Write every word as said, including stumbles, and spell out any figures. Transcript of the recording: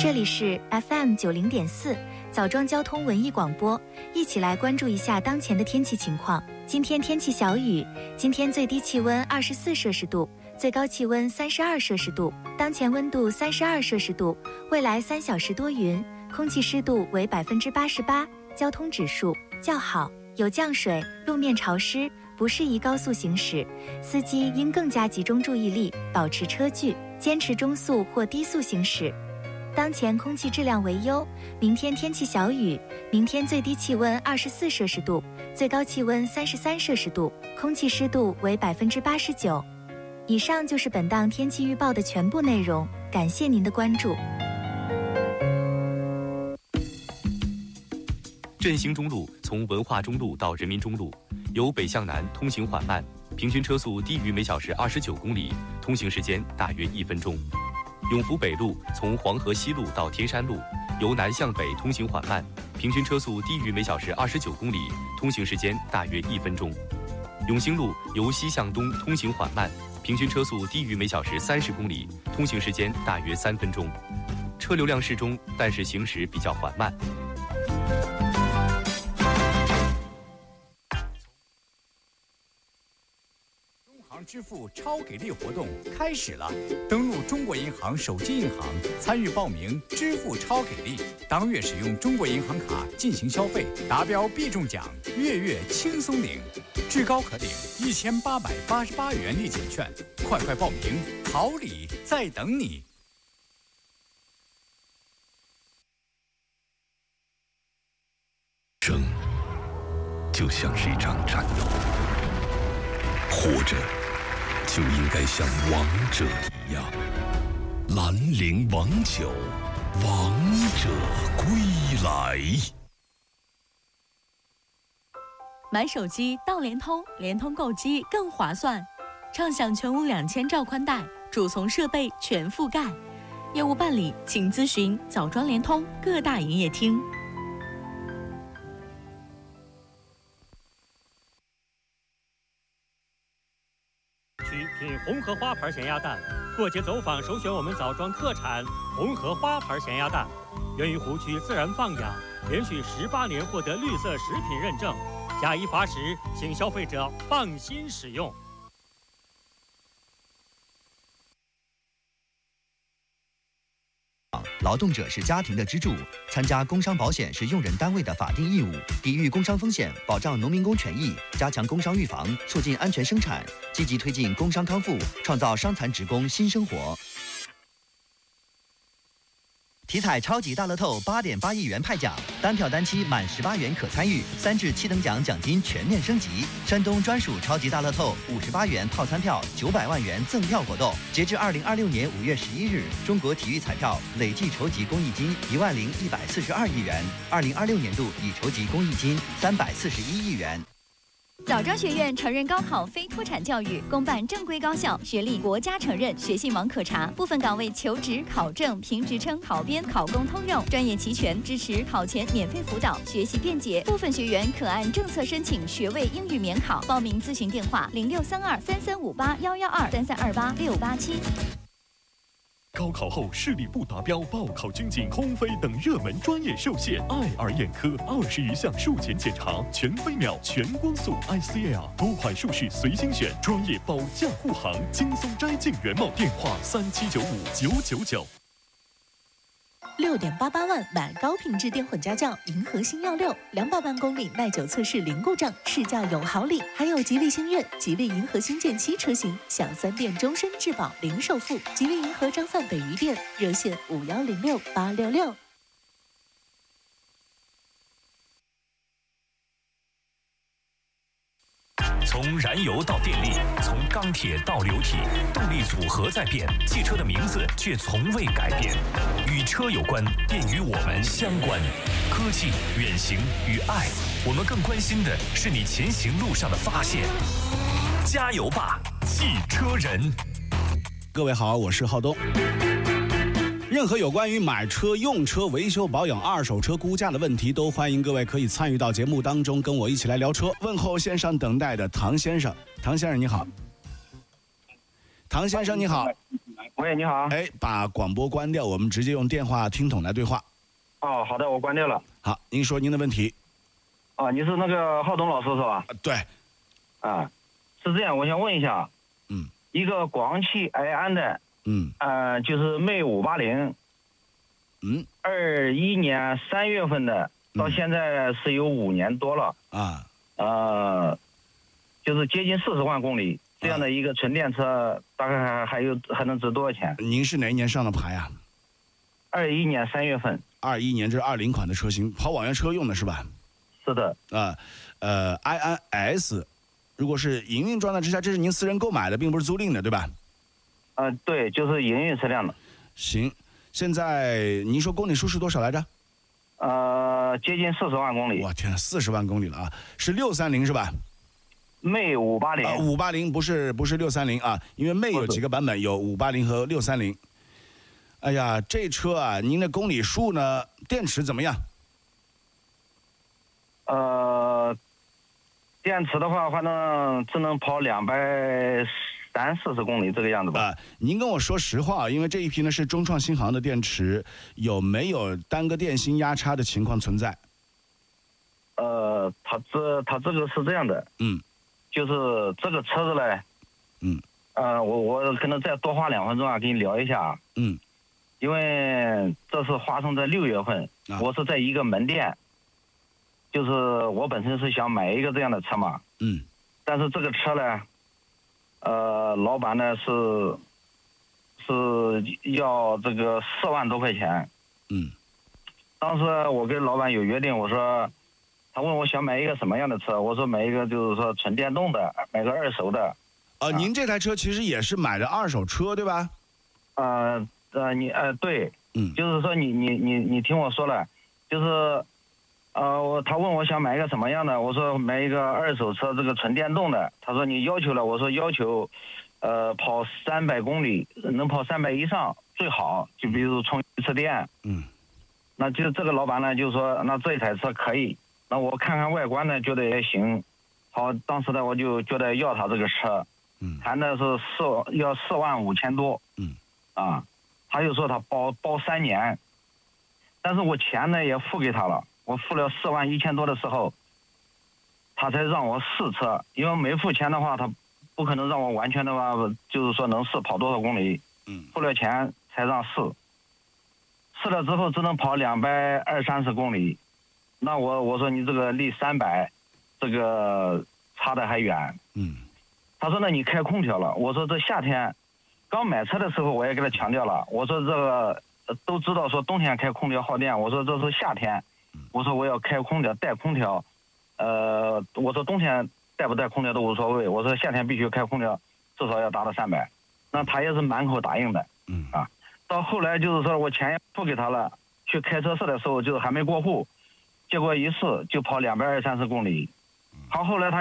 这里是 F M 九零点四枣庄交通文艺广播，一起来关注一下当前的天气情况。今天天气小雨，今天最低气温二十四摄氏度，最高气温三十二摄氏度，当前温度三十二摄氏度，未来三小时多云，空气湿度为百分之八十八，交通指数较好，有降水，路面潮湿，不适宜高速行驶，司机应更加集中注意力，保持车距，坚持中速或低速行驶。当前空气质量为优，明天天气小雨，明天最低气温二十四摄氏度，最高气温三十三摄氏度，空气湿度为百分之八十九。以上就是本档天气预报的全部内容，感谢您的关注。 振兴中路从文化中路到人民中路，由北向南通行缓慢，平均车速低于每小时二十九公里，通行时间大约一分钟。永福北路从黄河西路到天山路，由南向北通行缓慢，平均车速低于每小时二十九公里，通行时间大约一分钟。永兴路由西向东通行缓慢，平均车速低于每小时三十公里，通行时间大约三分钟。车流量适中，但是行驶比较缓慢。 支付超给力活动开始了，登录中国银行手机银行参与报名支付超给力，当月使用中国银行卡进行消费，达标必中奖，月月轻松领，至高可领一千八百八十八元立减券，快快报名，好礼在等你。 生就像是一场战斗，活着就应该像王者一样。兰陵王酒，王者归来。 买手机到联通，联通购机更划算，畅享全屋两千兆宽带，主从设备全覆盖。业务办理，请咨询枣庄联通各大营业厅。 区品红河花牌咸鸭蛋，过节走访首选我们枣庄特产红河花牌咸鸭蛋，源于湖区自然放养，连续十八年获得绿色食品认证，假一罚十，请消费者放心使用。 劳动者是家庭的支柱，参加工伤保险是用人单位的法定义务。抵御工伤风险，保障农民工权益，加强工伤预防，促进安全生产，积极推进工伤康复，创造伤残职工新生活。体彩超级大乐透八点八亿元派奖，单票单期满十八元可参与，三至七等奖奖金全面升级。山东专属超级大乐透五十八元套餐票九百万元赠票活动，截至二零二六年五月十一日，中国体育彩票累计筹集公益金一万零一百四十二亿元，二零二六年度已筹集公益金三百四十一亿元。 枣庄学院承认高考非脱产教育，公办正规高校，学历国家承认，学信网可查。部分岗位求职、考证、评职称、考编、考公通用，专业齐全，支持考前免费辅导，学习便捷。部分学员可按政策申请学位英语免考。报名咨询电话：零六三二三三五八幺幺二三三二八六八七。 高考后视力不达标、报考军警、空飞等热门专业受限，爱尔眼科二十余项术前检查，全飞秒、全光速 I C L， 多款术式随心选，专业保驾护航，轻松摘镜原貌。电话三七九五九九九。 六点八八万买高品质电混家轿，银河星耀六，两百万公里耐久测试零故障，试驾有好礼，还有吉利星越、吉利银河星舰七车型，享三电终身质保零首付。吉利银河张范北余店热线五幺零六八六六。 从燃油到电力，从钢铁到流体，动力组合在变，汽车的名字却从未改变。与车有关，便与我们相关。科技、远行与爱，我们更关心的是你前行路上的发现。加油吧，汽车人！ 各位好，我是浩东。任何有关于买车、用车、维修保养、二手车估价的问题，都欢迎各位可以参与到节目当中，跟我一起来聊车。问候线上等待的唐先生，唐先生你好。唐先生你好。 喂，你好。 哎，把广播关掉，我们直接用电话听筒来对话。 哦，好的，我关掉了。 好，您说您的问题。 啊，你是那个浩东老师是吧？ 对。 啊，是这样，我想问一下。 嗯。 一个广汽埃安的。 嗯。 呃，就是魅五八零。 嗯。 二一年三月份的，到现在是有五年多了。 啊。 呃，就是接近四十万公里。这样的一个纯电车，大概还还有还能值多少钱？ 您是哪一年上的牌啊？ 二一年三月份。 二一年，这是二零款的车型，跑网约车用的是吧？ 是的。 啊，呃 ，I N S， 如果是营运状态之下，这是您私人购买的，并不是租赁的，对吧？ 呃，对，就是营运车辆的。 行，现在您说公里数是多少来着？ 呃，接近四十万公里。 我天，四十万公里了啊！是六三零是吧？ 魅五八零啊，五八零不是不是六三零啊，因为魅有几个版本，有五八零和六三零。哎呀，这车啊，您的公里数呢？电池怎么样？ 呃，电池的话，反正只能跑两百三四十公里这个样子吧。 啊，您跟我说实话，因为这一批呢是中创新航的电池，有没有单个电芯压差的情况存在？ 呃，它这它这个是这样的。 嗯。 就是这个车子嘞， 嗯， 呃，我我可能再多花两分钟啊，跟你聊一下。 嗯， 因为这是发生在六月份， 啊、 我是在一个门店，就是我本身是想买一个这样的车嘛。 嗯， 但是这个车呢，呃，老板呢是是要这个四万多块钱。 嗯， 当时我跟老板有约定，我说。他问我想买一个什么样的车，我说买一个就是说纯电动的，买个二手的。 呃，啊、您这台车其实也是买的二手车对吧？ 呃呃，你呃对， 嗯， 就是说你你你你听我说了，就是，呃，我他问我想买一个什么样的，我说买一个二手车，这个纯电动的。他说你要求了，我说要求，呃，跑三百公里，能跑三百以上最好，就比如充一次电。 嗯， 那就这个老板呢就说，那这台车可以。那我看看外观呢，觉得也行。好，当时呢我就觉得要他这个车， 嗯， 谈的是四要四万五千多， 嗯， 啊，他又说他包包三年，但是我钱呢也付给他了，我付了四万一千多的时候，他才让我试车，因为没付钱的话，他不可能让我完全的话，就是说能试跑多少公里， 嗯， 付了钱才让试，试了之后只能跑两百二三十公里。那我我说你这个离三百，这个差的还远。 嗯， 他说那你开空调了。我说这夏天，刚买车的时候我也给他强调了。我说这个都知道说冬天开空调耗电。我说这是夏天，我说我要开空调带空调，呃，我说冬天带不带空调都无所谓。我说夏天必须开空调，至少要达到三百。那他也是满口答应的。 嗯啊，到后来就是说我钱也付给他了，去开车试的时候就是还没过户。结果一试就跑两百二三十公里，好，后来他